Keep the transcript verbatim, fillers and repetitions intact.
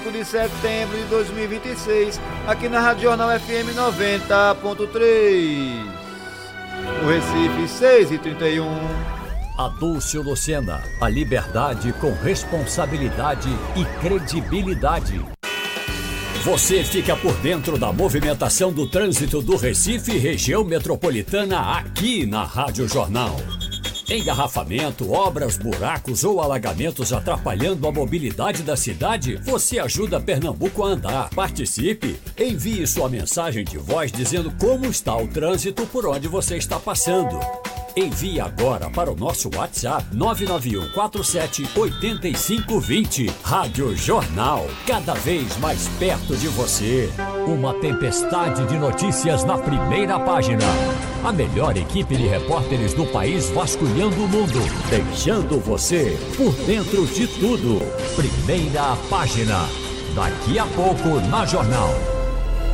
de setembro de dois mil e vinte e seis, aqui na Rádio Jornal F M noventa ponto três. O Recife, seis e trinta e um. Adúlcio Lucena, a liberdade com responsabilidade e credibilidade. Você fica por dentro da movimentação do trânsito do Recife e região metropolitana aqui na Rádio Jornal. Engarrafamento, obras, buracos ou alagamentos atrapalhando a mobilidade da cidade? Você ajuda Pernambuco a andar. Participe! Envie sua mensagem de voz dizendo como está o trânsito por onde você está passando. Envie agora para o nosso WhatsApp nove nove um quatro sete oito cinco dois zero. Rádio Jornal, cada vez mais perto de você. Uma tempestade de notícias na primeira página. A melhor equipe de repórteres do país vasculhando o mundo, deixando você por dentro de tudo. Primeira página. Daqui a pouco na Jornal.